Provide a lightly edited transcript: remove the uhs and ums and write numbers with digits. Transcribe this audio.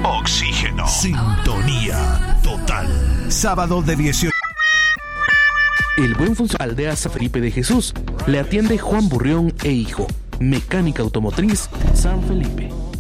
Oxígeno. Sintonía total. Sábado de 18. El Buen Funcionamiento, Aldea San Felipe de Jesús. Le atiende Juan Burrión e Hijo. Mecánica automotriz San Felipe.